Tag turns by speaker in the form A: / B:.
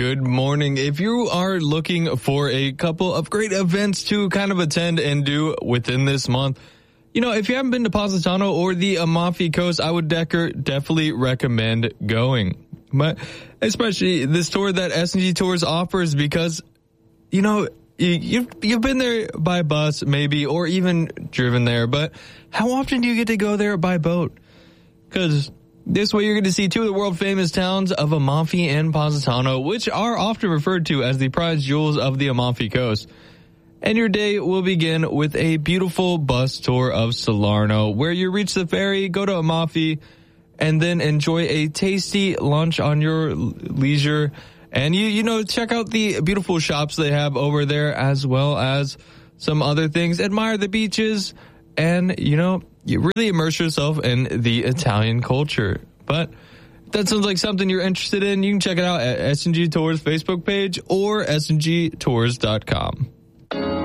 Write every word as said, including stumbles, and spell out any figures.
A: good morning. If you are looking for a couple of great events to kind of attend and do within this month, you know, if you haven't been to Positano or the Amalfi Coast, I would decker, definitely recommend going. But especially this tour that S and G Tours offers because, you know, you, you've, you've been there by bus maybe or even driven there, but how often do you get to go there by boat? Because this way you're going to see two of the world famous towns of Amalfi and Positano, which are often referred to as the prize jewels of the Amalfi Coast. And your day will begin with a beautiful bus tour of Salerno, where you reach the ferry, go to Amalfi, and then enjoy a tasty lunch on your leisure. And you, you know, check out the beautiful shops they have over there, as well as some other things. Admire the beaches, and, you know, you really immerse yourself in the Italian culture. But if that sounds like something you're interested in, you can check it out at S and G Tours Facebook page or S and G tours dot com.